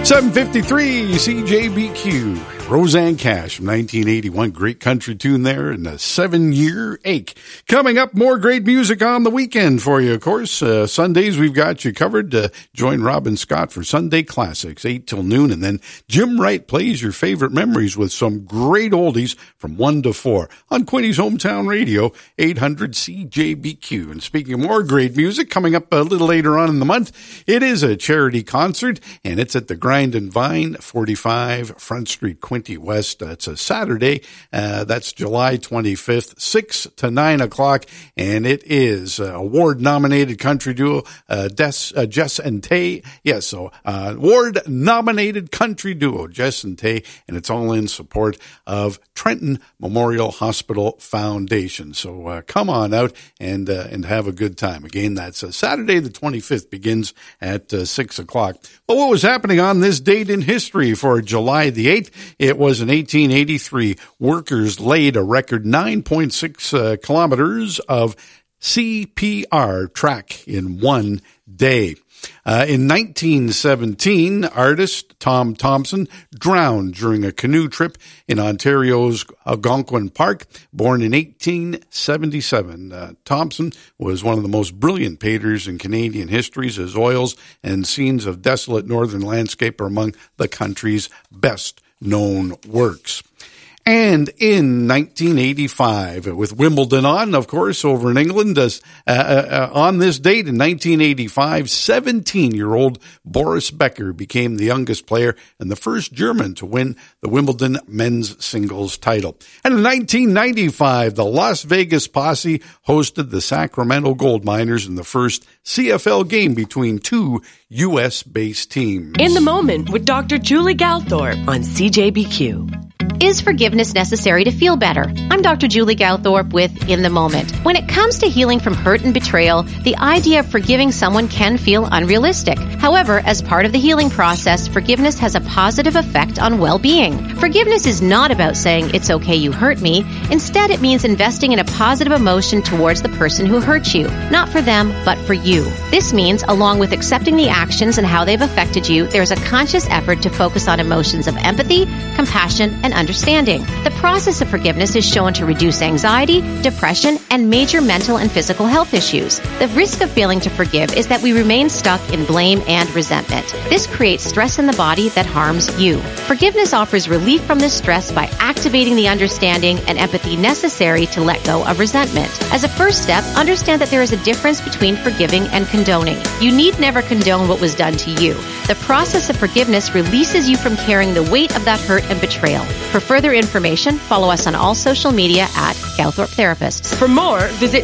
7:53 CJBQ. Roseanne Cash from 1981. Great country tune there, and a 7-year ache. Coming up, more great music on the weekend for you, of course. Sundays, we've got you covered. Join Robin Scott for Sunday Classics, 8 till noon. And then Jim Wright plays your favorite memories with some great oldies from 1 to 4 on Quinny's Hometown Radio, 800 CJBQ. And speaking of more great music, coming up a little later on in the month, it is a charity concert, and it's at the Grind and Vine, 45 Front Street, Quincy West. It's a Saturday. That's July 25th, 6 to 9 o'clock. And it is award-nominated country duo Jess and Tay. Yes, so award-nominated country duo Jess and Tay. And it's all in support of Trenton Memorial Hospital Foundation. So come on out and have a good time. Again, that's Saturday the 25th, begins at 6 o'clock. But what was happening on this date in history for July the 8th? It was in 1883. Workers laid a record 9.6 kilometers of CPR track in one day. In 1917, artist Tom Thomson drowned during a canoe trip in Ontario's Algonquin Park. Born in 1877, Thomson was one of the most brilliant painters in Canadian history. His oils and scenes of desolate northern landscape are among the country's best-known works. And in 1985, with Wimbledon on, of course, over in England, on this date in 1985, 17-year-old Boris Becker became the youngest player and the first German to win the Wimbledon men's singles title. And in 1995, the Las Vegas Posse hosted the Sacramento Gold Miners in the first CFL game between two U.S.-based teams. In the Moment with Dr. Julie Galthorpe on CJBQ. Is forgiveness necessary to feel better? I'm Dr. Julie Galthorpe with In the Moment. When it comes to healing from hurt and betrayal, the idea of forgiving someone can feel unrealistic. However, as part of the healing process, forgiveness has a positive effect on well-being. Forgiveness is not about saying, it's okay you hurt me. Instead, it means investing in a positive emotion towards the person who hurt you. Not for them, but for you. This means, along with accepting the actions and how they've affected you, there's a conscious effort to focus on emotions of empathy, compassion, and understanding. The process of forgiveness is shown to reduce anxiety, depression, and major mental and physical health issues. The risk of failing to forgive is that we remain stuck in blame and resentment. This creates stress in the body that harms you. Forgiveness offers relief from this stress by activating the understanding and empathy necessary to let go of resentment. As a first step, understand that there is a difference between forgiving and condoning. You need never condone what was done to you. The process of forgiveness releases you from carrying the weight of that hurt and betrayal. For further information, follow us on all social media at Galthorpe Therapists. For more, visit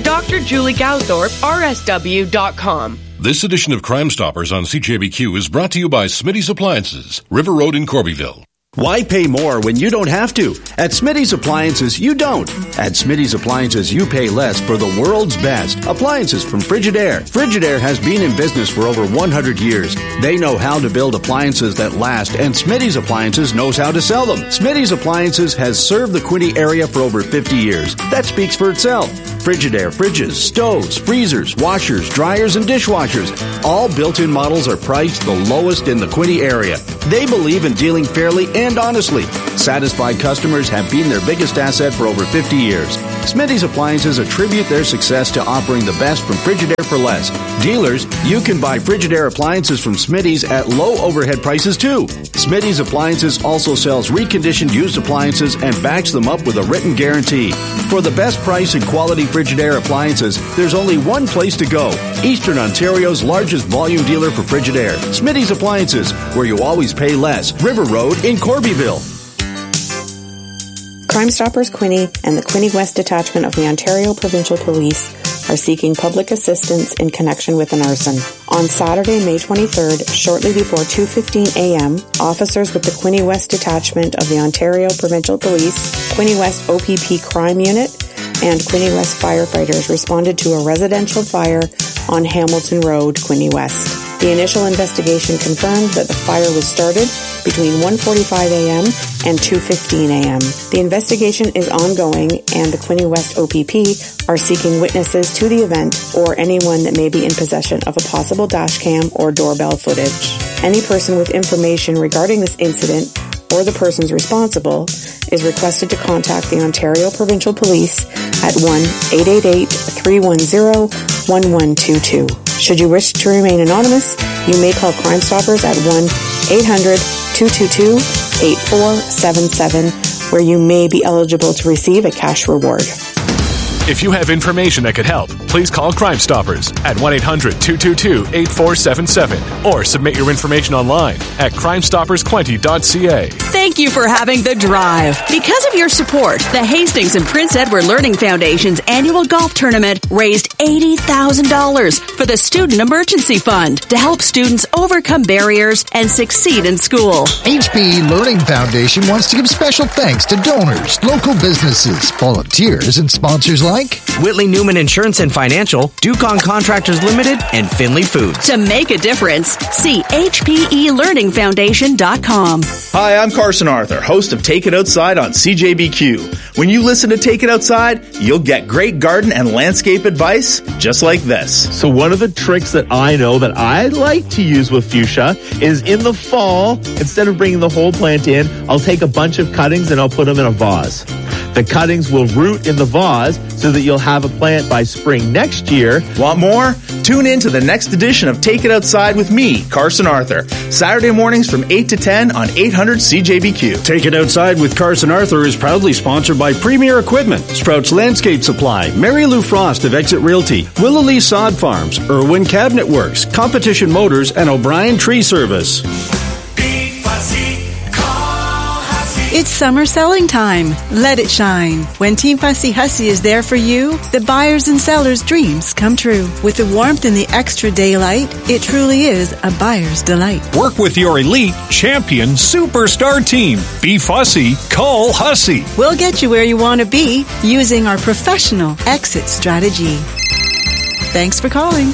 drjuliegalthorpe.rsw.com. This edition of Crime Stoppers on CJBQ is brought to you by Smitty's Appliances, River Road in Corbyville. Why pay more when you don't have to? At Smitty's Appliances, you don't. At Smitty's Appliances, you pay less for the world's best. Appliances from Frigidaire. Frigidaire has been in business for over 100 years. They know how to build appliances that last, and Smitty's Appliances knows how to sell them. Smitty's Appliances has served the Quinte area for over 50 years. That speaks for itself. Frigidaire fridges, stoves, freezers, washers, dryers, and dishwashers. All built-in models are priced the lowest in the Quinte area. They believe in dealing fairly and honestly. Satisfied customers have been their biggest asset for over 50 years. Smitty's Appliances attribute their success to offering the best from Frigidaire for less. Dealers, you can buy Frigidaire appliances from Smitty's at low overhead prices too. Smitty's Appliances also sells reconditioned used appliances and backs them up with a written guarantee. For the best price and quality Frigidaire appliances, there's only one place to go. Eastern Ontario's largest volume dealer for Frigidaire. Smitty's Appliances, where you always pay less. River Road in Corbyville. Crime Stoppers Quinte and the Quinte West Detachment of the Ontario Provincial Police are seeking public assistance in connection with an arson. On Saturday, May 23rd, shortly before 2:15 a.m., officers with the Quinte West Detachment of the Ontario Provincial Police, Quinte West OPP Crime Unit, and Quinte West firefighters responded to a residential fire on Hamilton Road, Quinte West. The initial investigation confirmed that the fire was started between 1:45 a.m. and 2:15 a.m. The investigation is ongoing, and the Quinte West OPP are seeking witnesses to the event or anyone that may be in possession of a possible dash cam or doorbell footage. Any person with information regarding this incident or the persons responsible is requested to contact the Ontario Provincial Police at 1-888-310-1122. Should you wish to remain anonymous, you may call Crime Stoppers at 1-800-222-8477, where you may be eligible to receive a cash reward. If you have information that could help, please call Crime Stoppers at 1-800-222-8477 or submit your information online at crimestoppersquenty.ca. Thank you for having The Drive. Because of your support, the Hastings and Prince Edward Learning Foundation's annual golf tournament raised $80,000 for the Student Emergency Fund to help students overcome barriers and succeed in school. HPE Learning Foundation wants to give special thanks to donors, local businesses, volunteers, and sponsors like Whitley Newman Insurance and Financial, Dukon Contractors Limited, and Finley Foods. To make a difference, see HPELearningFoundation.com. Hi, I'm Carson Arthur, host of Take It Outside on CJBQ. When you listen to Take It Outside, you'll get great garden and landscape advice just like this. So one of the tricks that I know that I like to use with fuchsia is in the fall, instead of bringing the whole plant in, I'll take a bunch of cuttings and I'll put them in a vase. The cuttings will root in the vase so that you'll have a plant by spring next year. Want more? Tune in to the next edition of Take It Outside with me, Carson Arthur. Saturday mornings from 8 to 10 on 800 CJBQ. Take It Outside with Carson Arthur is proudly sponsored by Premier Equipment, Sprouts Landscape Supply, Mary Lou Frost of Exit Realty, Willow Sod Farms, Irwin Cabinet Works, Competition Motors, and O'Brien Tree Service. It's summer selling time. Let it shine. When Team Fussy Hussy is there for you, the buyers and sellers' dreams come true. With the warmth and the extra daylight, it truly is a buyer's delight. Work with your elite, champion, superstar team. Be fussy, call Hussy. We'll get you where you want to be using our professional exit strategy. Thanks for calling.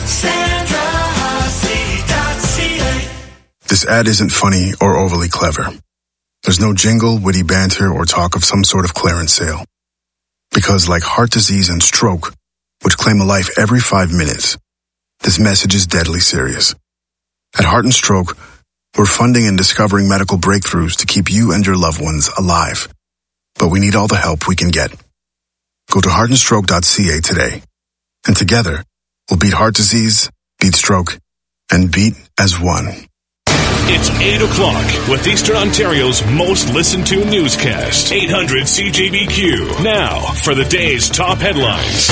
This ad isn't funny or overly clever. There's no jingle, witty banter, or talk of some sort of clearance sale. Because like heart disease and stroke, which claim a life every 5 minutes, this message is deadly serious. At Heart and Stroke, we're funding and discovering medical breakthroughs to keep you and your loved ones alive. But we need all the help we can get. Go to heartandstroke.ca today. And together, we'll beat heart disease, beat stroke, and beat as one. It's 8 o'clock with Eastern Ontario's most listened to newscast. 800 CJBQ. Now for the day's top headlines.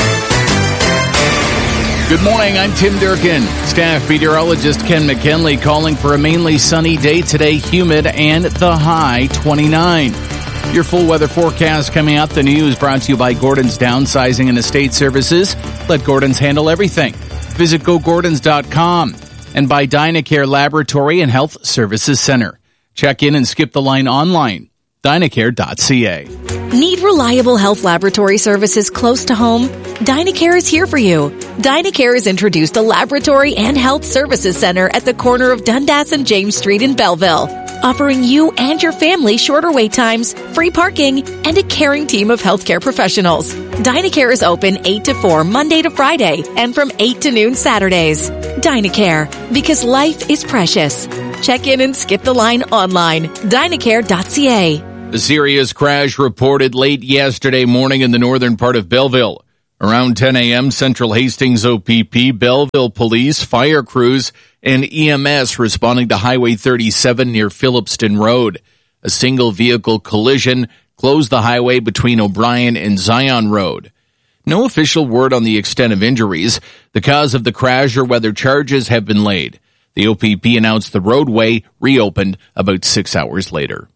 Good morning, I'm Tim Durkin. Staff meteorologist Ken McKinley calling for a mainly sunny day today, humid and the high 29. Your full weather forecast coming up. The news brought to you by Gordon's Downsizing and Estate Services. Let Gordon's handle everything. Visit GoGordons.com. And by Dynacare Laboratory and Health Services Center. Check in and skip the line online. Dynacare.ca. Need reliable health laboratory services close to home? Dynacare is here for you. Dynacare has introduced a laboratory and health services center at the corner of Dundas and James Street in Belleville, offering you and your family shorter wait times, free parking, and a caring team of healthcare professionals. Dynacare is open 8 to 4 Monday to Friday and from 8 to noon Saturdays. Dynacare, because life is precious. Check in and skip the line online. Dynacare.ca. The serious crash reported late yesterday morning in the northern part of Belleville. Around 10 a.m., Central Hastings OPP, Belleville Police, fire crews, and EMS responding to Highway 37 near Phillipston Road. A single vehicle collision closed the highway between O'Brien and Zion Road. No official word on the extent of injuries, the cause of the crash, or whether charges have been laid. The OPP announced the roadway reopened about 6 hours later.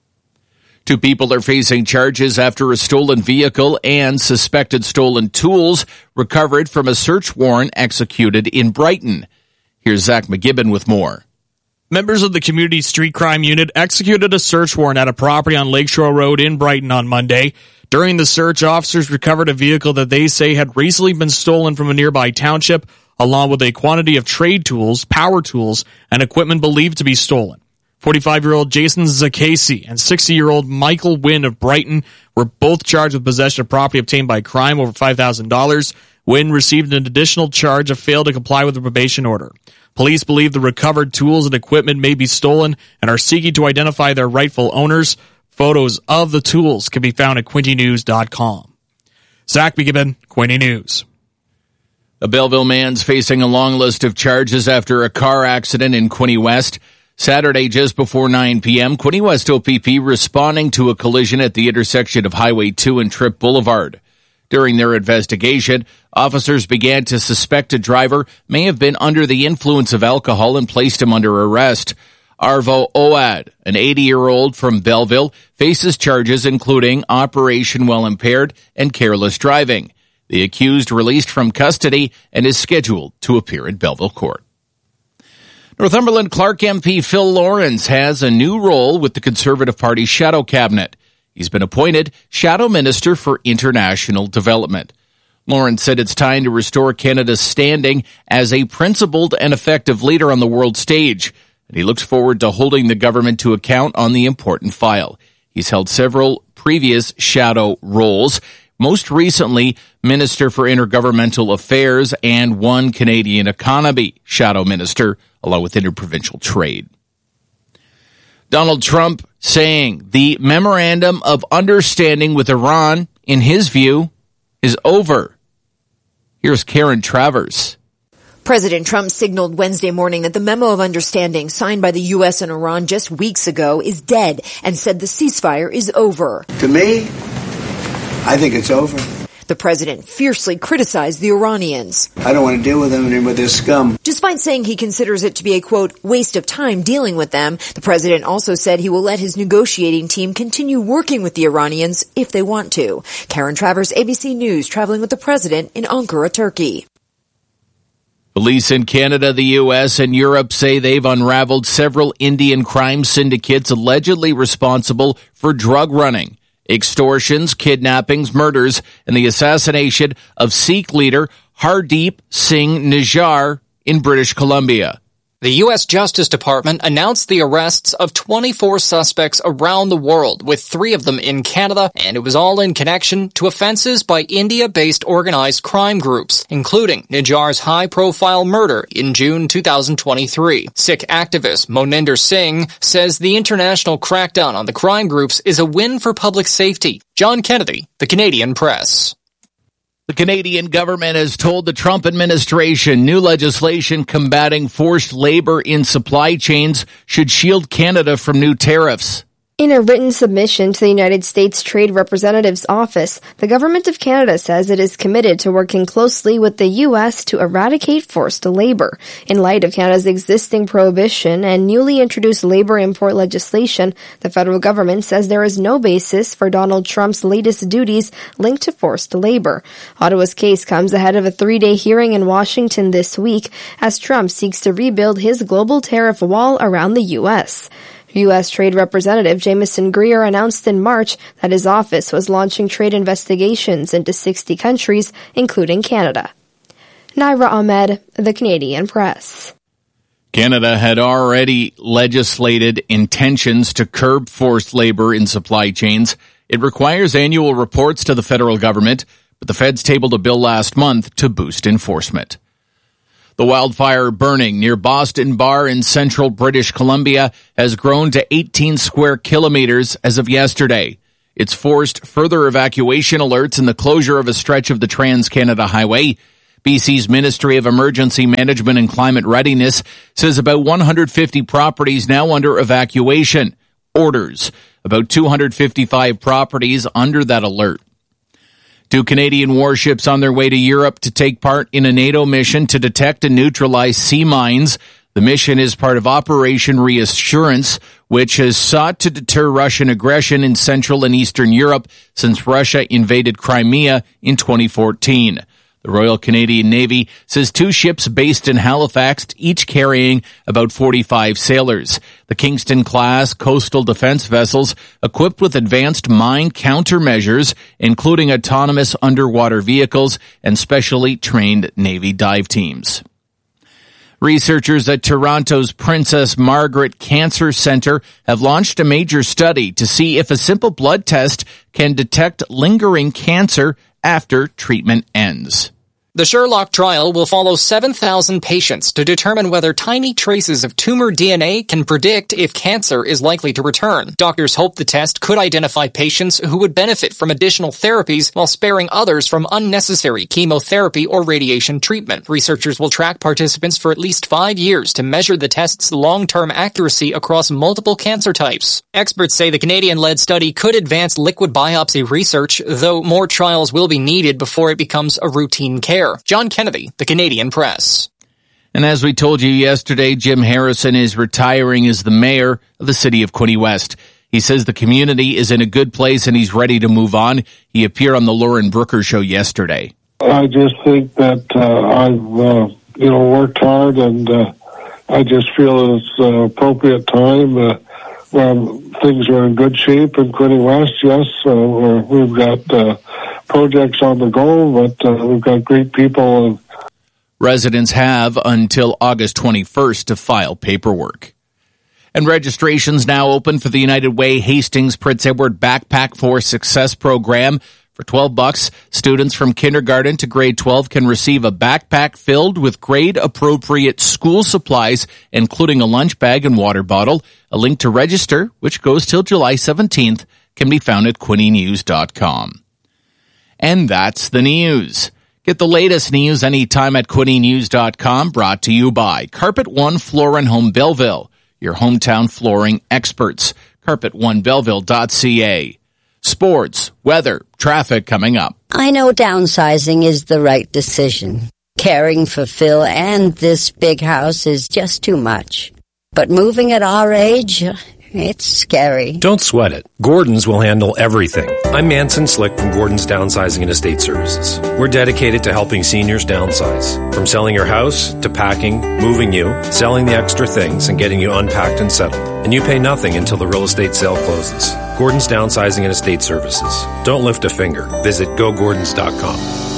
2 people are facing charges after a stolen vehicle and suspected stolen tools recovered from a search warrant executed in Brighton. Here's Zach McGibbon with more. Members of the Community Street Crime Unit executed a search warrant at a property on Lakeshore Road in Brighton on Monday. During the search, officers recovered a vehicle that they say had recently been stolen from a nearby township, along with a quantity of trade tools, power tools, and equipment believed to be stolen. 45-year-old Jason Zakasi and 60-year-old Michael Wynn of Brighton were both charged with possession of property obtained by crime over $5,000. Wynn received an additional charge of failure to comply with the probation order. Police believe the recovered tools and equipment may be stolen and are seeking to identify their rightful owners. Photos of the tools can be found at QuintyNews.com. Zach McGibbon, Quinty News. A Belleville man's facing a long list of charges after a car accident in Quinte West. Saturday, just before 9 p.m., Quinte West OPP responding to a collision at the intersection of Highway 2 and Tripp Boulevard. During their investigation, officers began to suspect a driver may have been under the influence of alcohol and placed him under arrest. Arvo Oad, an 80-year-old from Belleville, faces charges including operation while impaired and careless driving. The accused released from custody and is scheduled to appear in Belleville Court. Northumberland Clark MP Phil Lawrence has a new role with the Conservative Party's shadow cabinet. He's been appointed Shadow Minister for International Development. Lawrence said it's time to restore Canada's standing as a principled and effective leader on the world stage, and he looks forward to holding the government to account on the important file. He's held several previous shadow roles, most recently Minister for Intergovernmental Affairs and One Canadian Economy Shadow Minister, along with Interprovincial Trade. Donald Trump saying the Memorandum of Understanding with Iran, in his view, is over. Here's Karen Travers. President Trump signaled Wednesday morning that the memo of understanding signed by the U.S. and Iran just weeks ago is dead and said the ceasefire is over. To me, I think it's over. The president fiercely criticized the Iranians. I don't want to deal with them and with this scum. Despite saying he considers it to be a, quote, waste of time dealing with them, the president also said he will let his negotiating team continue working with the Iranians if they want to. Karen Travers, ABC News, traveling with the president in Ankara, Turkey. Police in Canada, the U.S., and Europe say they've unraveled several Indian crime syndicates allegedly responsible for drug running, extortions, kidnappings, murders, and the assassination of Sikh leader Hardeep Singh Nijjar in British Columbia. The U.S. Justice Department announced the arrests of 24 suspects around the world, with 3 of them in Canada, and it was all in connection to offenses by India-based organized crime groups, including Nijjar's high-profile murder in June 2023. Sikh activist Moninder Singh says the international crackdown on the crime groups is a win for public safety. John Kennedy, The Canadian Press. The Canadian government has told the Trump administration new legislation combating forced labor in supply chains should shield Canada from new tariffs. In a written submission to the United States Trade Representative's Office, the Government of Canada says it is committed to working closely with the U.S. to eradicate forced labor. In light of Canada's existing prohibition and newly introduced labor import legislation, the federal government says there is no basis for Donald Trump's latest duties linked to forced labor. Ottawa's case comes ahead of a 3-day hearing in Washington this week as Trump seeks to rebuild his global tariff wall around the U.S. U.S. Trade Representative Jameson Greer announced in March that his office was launching trade investigations into 60 countries, including Canada. Naira Ahmed, The Canadian Press. Canada had already legislated intentions to curb forced labor in supply chains. It requires annual reports to the federal government, but the feds tabled a bill last month to boost enforcement. The wildfire burning near Boston Bar in central British Columbia has grown to 18 square kilometers as of yesterday. It's forced further evacuation alerts and the closure of a stretch of the Trans-Canada Highway. BC's Ministry of Emergency Management and Climate Readiness says about 150 properties now under evacuation. Orders. About 255 properties under that alert. 2 Canadian warships on their way to Europe to take part in a NATO mission to detect and neutralize sea mines. The mission is part of Operation Reassurance, which has sought to deter Russian aggression in Central and Eastern Europe since Russia invaded Crimea in 2014. The Royal Canadian Navy says 2 ships based in Halifax, each carrying about 45 sailors. The Kingston-class coastal defense vessels equipped with advanced mine countermeasures, including autonomous underwater vehicles and specially trained Navy dive teams. Researchers at Toronto's Princess Margaret Cancer Centre have launched a major study to see if a simple blood test can detect lingering cancer after treatment ends. The Sherlock trial will follow 7,000 patients to determine whether tiny traces of tumor DNA can predict if cancer is likely to return. Doctors hope the test could identify patients who would benefit from additional therapies while sparing others from unnecessary chemotherapy or radiation treatment. Researchers will track participants for at least 5 years to measure the test's long-term accuracy across multiple cancer types. Experts say the Canadian-led study could advance liquid biopsy research, though more trials will be needed before it becomes a routine care. John Kennedy, the Canadian Press. And as we told you yesterday, Jim Harrison is retiring as the mayor of the city of Quinte West. He says the community is in a good place and he's ready to move on. He appeared on the Lauren Brooker show yesterday. I just think that I've worked hard, and I just feel it's an appropriate time when things are in good shape in Quinte West. Yes, we've got projects on the go, but we've got great people. Residents have until August 21st to file paperwork. And registration's now open for the United Way Hastings Prince Edward Backpack for Success program. For $12, students from kindergarten to grade 12 can receive a backpack filled with grade-appropriate school supplies, including a lunch bag and water bottle. A link to register, which goes till July 17th, can be found at quintenews.com. And that's the news. Get the latest news anytime at quintenews.com, brought to you by Carpet One Floor and Home Belleville, your hometown flooring experts. CarpetOneBelleville.ca. Sports, weather, traffic coming up. I know downsizing is the right decision. Caring for Phil and this big house is just too much. But moving at our age, it's scary. Don't sweat it. Gordon's will handle everything. I'm Manson Slick from Gordon's Downsizing and Estate Services. We're dedicated to helping seniors downsize. From selling your house, to packing, moving you, selling the extra things, and getting you unpacked and settled. And you pay nothing until the real estate sale closes. Gordon's Downsizing and Estate Services. Don't lift a finger. Visit GoGordons.com.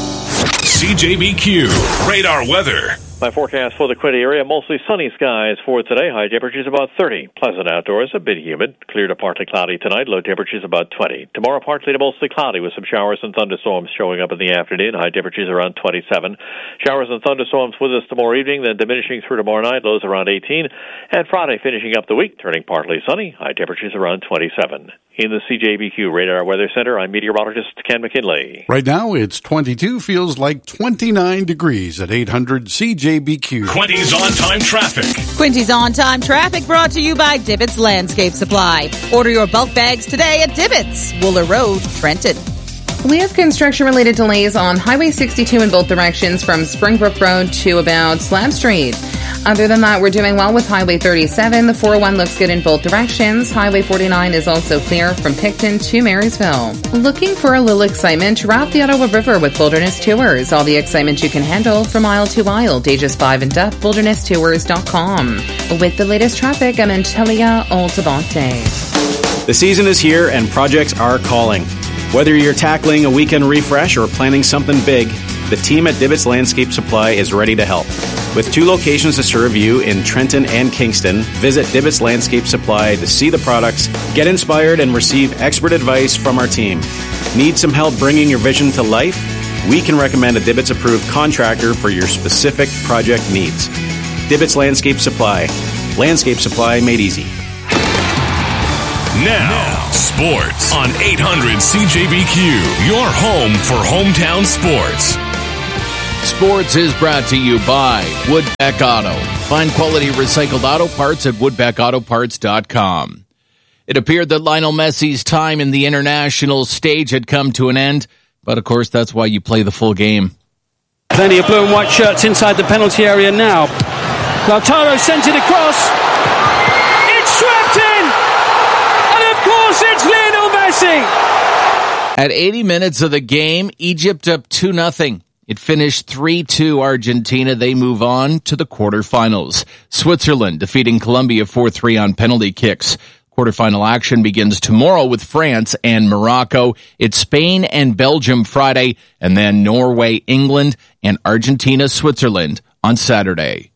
CJBQ Radar Weather. My forecast for the Quinte area, mostly sunny skies for today. High temperatures about 30. Pleasant outdoors, a bit humid. Clear to partly cloudy tonight. Low temperatures about 20. Tomorrow, partly to mostly cloudy with some showers and thunderstorms showing up in the afternoon. High temperatures around 27. Showers and thunderstorms with us tomorrow evening, then diminishing through tomorrow night. Lows around 18. And Friday, finishing up the week, turning partly sunny. High temperatures around 27. In the CJBQ Radar Weather Center, I'm meteorologist Ken McKinley. Right now, it's 22, feels like 29 degrees at 800 CJBQ. Quinte's on-time traffic. Quinte's on-time traffic brought to you by Dibbits Landscape Supply. Order your bulk bags today at Dibbits, Wooler Road, Trenton. We have construction-related delays on Highway 62 in both directions from Springbrook Road to about Slab Street. Other than that, we're doing well with Highway 37. The 401 looks good in both directions. Highway 49 is also clear from Picton to Marysville. Looking for a little excitement? Route the Ottawa River with Wilderness Tours. All the excitement you can handle from aisle to aisle. Ages 5 and up, wildernesstours.com. With the latest traffic, I'm Antelia Altabante. The season is here and projects are calling. Whether you're tackling a weekend refresh or planning something big, the team at Dibbits Landscape Supply is ready to help. With 2 locations to serve you in Trenton and Kingston, visit Dibbits Landscape Supply to see the products, get inspired, and receive expert advice from our team. Need some help bringing your vision to life? We can recommend a Dibbits-approved contractor for your specific project needs. Dibbits Landscape Supply. Landscape supply made easy. Now, sports on 800 CJBQ, your home for hometown sports. Sports is brought to you by Woodbeck Auto. Find quality recycled auto parts at woodbeckautoparts.com. It appeared that Lionel Messi's time in the international stage had come to an end, but of course that's why you play the full game. Plenty of blue and white shirts inside the penalty area now. Lautaro sent it across. It's swept in! And of course it's Lionel Messi! At 80 minutes of the game, Egypt up 2-0. It finished 3-2 Argentina. They move on to the quarterfinals. Switzerland defeating Colombia 4-3 on penalty kicks. Quarterfinal action begins tomorrow with France and Morocco. It's Spain and Belgium Friday, and then Norway, England, and Argentina, Switzerland on Saturday.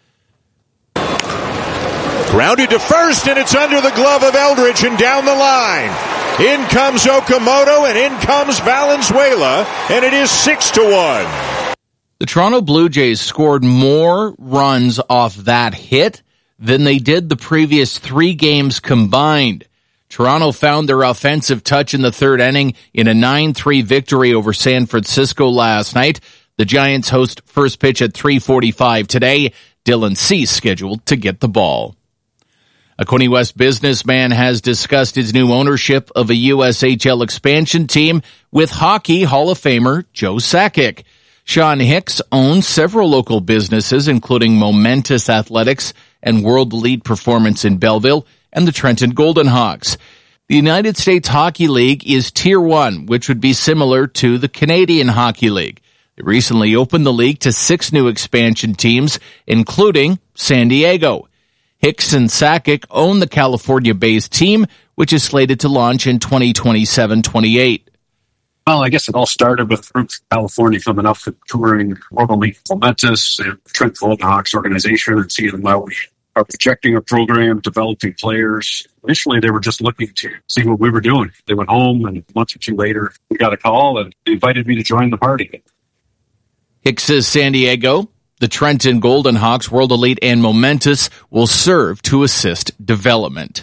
Grounded to first, and it's under the glove of Eldridge and down the line. In comes Okamoto, and in comes Valenzuela, and it is 6-1. The Toronto Blue Jays scored more runs off that hit than they did the previous 3 games combined. Toronto found their offensive touch in the third inning in a 9-3 victory over San Francisco last night. The Giants host first pitch at 3:45 today. Dylan Cease scheduled to get the ball. A Quinte West businessman has discussed his new ownership of a USHL expansion team with Hockey Hall of Famer Joe Sakic. Sean Hicks owns several local businesses, including Momentous Athletics and World Elite Performance in Belleville and the Trenton Golden Hawks. The United States Hockey League is Tier 1, which would be similar to the Canadian Hockey League. They recently opened the league to 6 new expansion teams, including San Diego. Hicks and Sakic own the California-based team, which is slated to launch in 2027-28. Well, I guess it all started with Roots California coming up and touring World Elite Momentous and Trent Golden Hawks organization and seeing how we are projecting a program, developing players. Initially, they were just looking to see what we were doing. They went home, and a month or two later, we got a call, and they invited me to join the party. Hicks says San Diego, the Trenton Golden Hawks, World Elite, and Momentous will serve to assist development.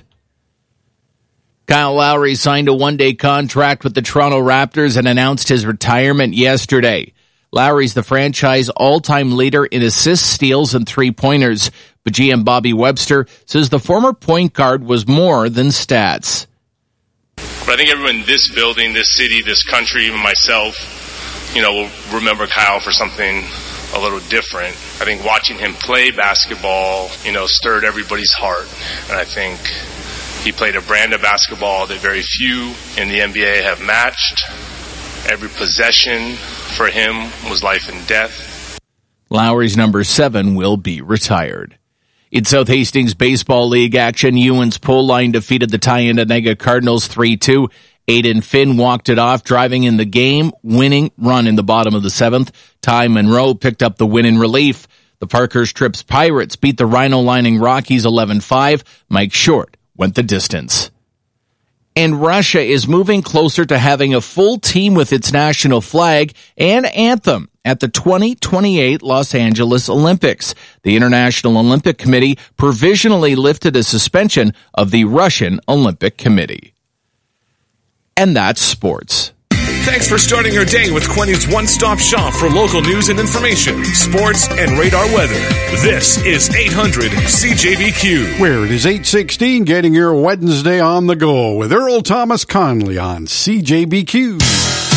Kyle Lowry signed a one-day contract with the Toronto Raptors and announced his retirement yesterday. Lowry's the franchise all-time leader in assists, steals, and three-pointers, but GM Bobby Webster says the former point guard was more than stats. But I think everyone in this building, this city, this country, even myself, will remember Kyle for something a little different. I think watching him play basketball, stirred everybody's heart. And I think he played a brand of basketball that very few in the NBA have matched. Every possession for him was life and death. Lowry's number 7 will be retired. In South Hastings Baseball League action, Ewan's Pole Line defeated the Tyandanega Cardinals 3-2. Aiden Finn walked it off, driving in the game-winning run in the bottom of the 7th. Ty Monroe picked up the win in relief. The Parkhurst Trips Pirates beat the Rhino Lining Rockies 11-5. Mike Short went the distance. And Russia is moving closer to having a full team with its national flag and anthem at the 2028 Los Angeles Olympics. The International Olympic Committee provisionally lifted a suspension of the Russian Olympic Committee. And that's sports. Thanks for starting your day with Quinte's one-stop shop for local news and information, sports, and radar weather. This is 800 CJBQ. Where it is 8:16, getting your Wednesday on the go with Earl Thomas Conley on CJBQ.